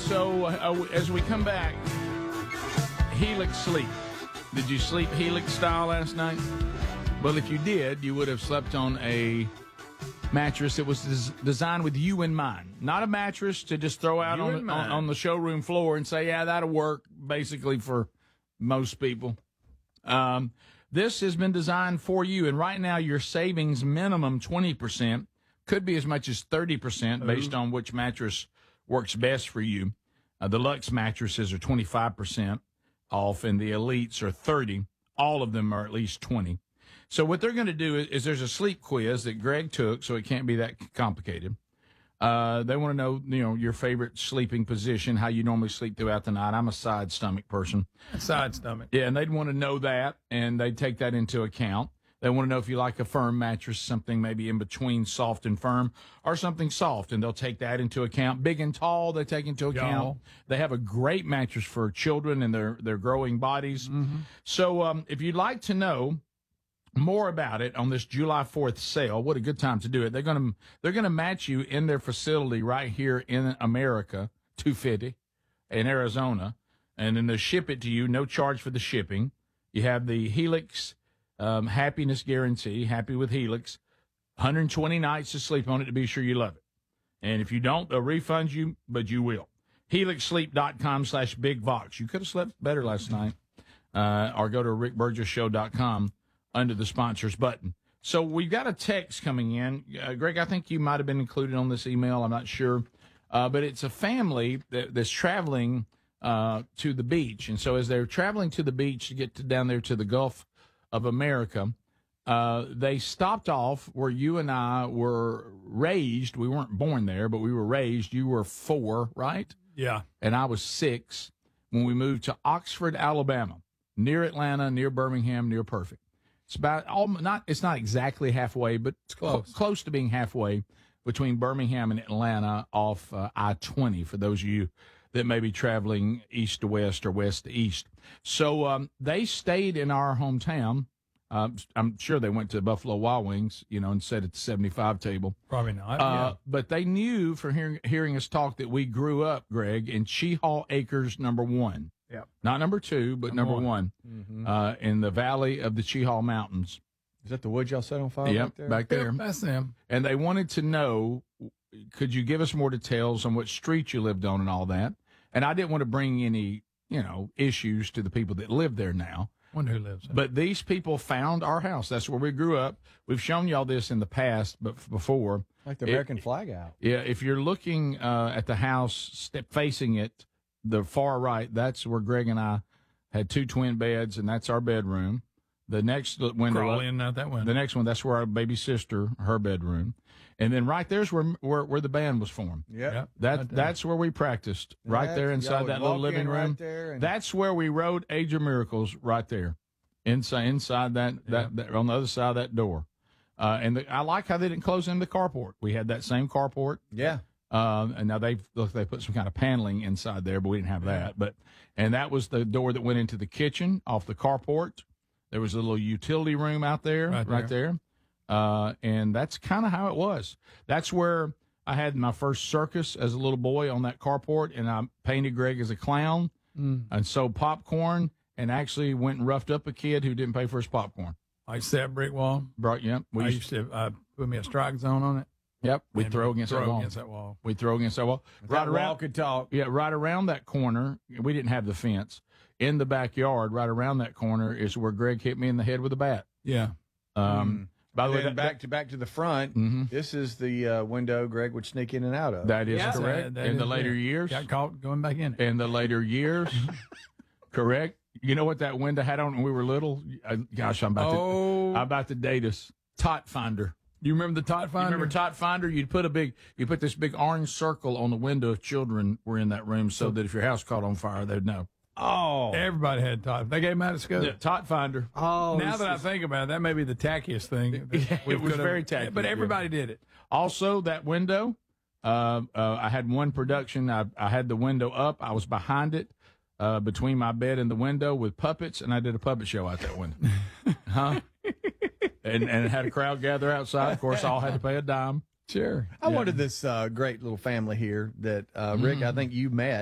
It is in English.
So as we come back, Helix sleep. Did you sleep Helix style last night? Well, if you did, you would have slept on a mattress that was designed with you in mind. Not a mattress to just throw out on the showroom floor and say, yeah, that'll work, basically, for most people. This has been designed for you, and right now your savings minimum 20%, could be as much as 30% based on which mattress works best for you. The Luxe mattresses are 25% off, and the Elites are 30%. All of them are at least 20%. So what they're going to do is there's a sleep quiz that Greg took, so it can't be that complicated. They want to know, your favorite sleeping position, how you normally sleep throughout the night. I'm a side stomach person. Side stomach. Yeah, and they'd want to know that, and they'd take that into account. They want to know if you like a firm mattress, something maybe in between soft and firm, or something soft, and they'll take that into account. Big and tall, they take into account. They have a great mattress for children and their growing bodies. Mm-hmm. So if you'd like to know more about it on this July 4th sale, what a good time to do it. They're gonna match you in their facility right here in America, $250 in Arizona, and then they'll ship it to you, no charge for the shipping. You have the Helix happiness guarantee, happy with Helix, 120 nights to sleep on it to be sure you love it. And if you don't, they'll refund you, but you will. HelixSleep.com/BigVox. You could have slept better last night. Or go to RickBurgessShow.com under the sponsors button. So we've got a text coming in. Greg, I think you might have been included on this email. I'm not sure. But it's a family that's traveling to the beach. And so as they're traveling to the beach to get down there to the Gulf of America, they stopped off where you and I were raised. We weren't born there, but we were raised. You were 4, right? Yeah. And I was 6 when we moved to Oxford, Alabama, near Atlanta, near Birmingham, near Perfect. It's it's not exactly halfway, but it's close to being halfway between Birmingham and Atlanta off I-20 for those of you that may be traveling east to west or west to east. So they stayed in our hometown. I'm sure they went to Buffalo Wild Wings, and sat at the 75 table. Probably not. But they knew from hearing us talk that we grew up, Greg, in Chehaw Acres number 1. Yep. Not number 2, but number 1. Mm-hmm. In the valley of the Chehaw Mountains. Is that the woods y'all set on fire? Yep, back there. Yep, that's them. And they wanted to know, could you give us more details on what street you lived on and all that? And I didn't want to bring any, issues to the people that live there now. Wonder who lives there. But these people found our house. That's where we grew up. We've shown y'all this in the past, but before. Like the American flag out. Yeah, if you're looking at the house, facing it, the far right, that's where Greg and I had 2 twin beds, and that's our bedroom. The next window, crawl in out that window. The next one, that's where our baby sister, her bedroom, and then right there's where the band was formed. Yep. That's where we practiced, right there inside that little living room. Right there that's where we wrote Age of Miracles, right there, inside that on the other side of that door. I like how they didn't close in the carport. We had that same carport. Yeah. And now they put some kind of paneling inside there, but we didn't have that. And that was the door that went into the kitchen off the carport. There was a little utility room out there, right there. And that's kind of how it was. That's where I had my first circus as a little boy on that carport, and I painted Greg as a clown and sold popcorn, and actually went and roughed up a kid who didn't pay for his popcorn. I used to have brick wall. I used to put me a strike zone on it. Yep, we'd throw against that wall. We'd throw against that wall. Right around, wall could talk. Yeah, right around that corner. We didn't have the fence. In the backyard, right around that corner, is where Greg hit me in the head with a bat. Yeah. By the way, back to the front. Mm-hmm. This is the window Greg would sneak in and out of. That is correct. In the later years, got caught going back in. In the later years, correct. You know what that window had on when we were little? Gosh, I'm about to date us. Tot finder. You remember the tot finder? You remember tot finder? You put this big orange circle on the window if children were in that room, so that if your house caught on fire, they'd know. Oh, everybody had tot. They gave them out at school. Yeah, tot finder. Oh, now that I think about it, that may be the tackiest thing. It was very tacky, but everybody did it. Also, that window. I had one production. I had the window up. I was behind it, between my bed and the window with puppets, and I did a puppet show out that window. Huh? And had a crowd gather outside. Of course, all had to pay a dime. Sure. I wanted this great little family here that, Rick, I think you met.